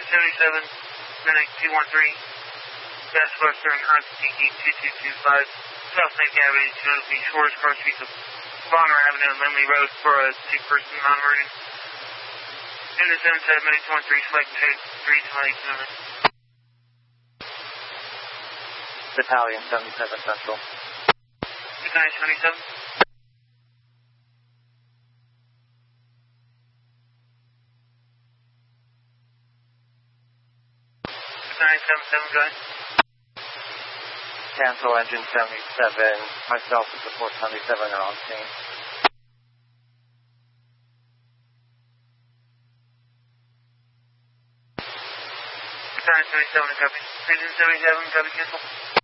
77, Medic 213, Westbuster and Hunt, TT 2225, South Lake Avenue, Chinook Beach, Shores, Car Street, Bonner Avenue, and Lemley Road for a 6-person non-emergent. Unit 77, Medic 213, select 328 Battalion 77 Central. Battalion 77. Battalion 77, go ahead. Cancel engine 77. Myself and support 77 are on scene. Battalion 77, copy. Engine 77, copy, cancel.